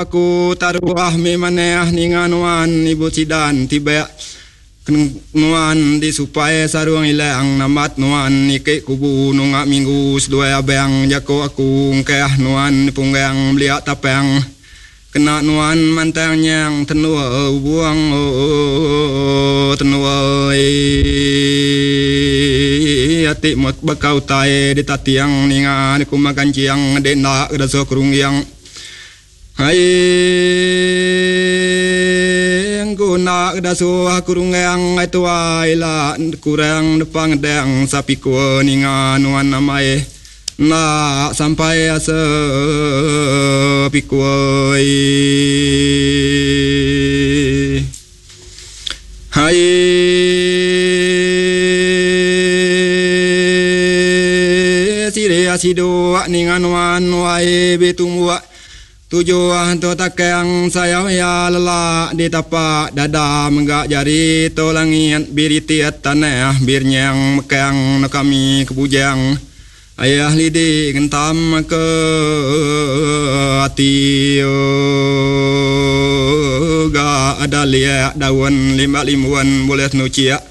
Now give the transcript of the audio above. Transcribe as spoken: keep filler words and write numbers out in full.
aku taruh mi maneh ninganuan ibu cidan tiba nuan di supaya sarung ilang namat nuan ike kubu nunga minggu sedua abang jako aku ngkeh nuan punggang beliak tapang kena nuan mantang yang tenua buang oh tenua ati mot bakau tai di tatiang ninga ku makan ciang denda da so krung yang hai guna da so kurung yang itu aila kurang depang dang sapi ku ninga nuan namai na sampai asa pikuai hai sire asido ningan wan wai betumwa tujuan to takang saya ya lala di tapak dada menggak jari to langit biritiat tanah birnyang mekang na kami kebujang ayah lidi gentam ke hati ga ada liat daun lima limuan boleh nucia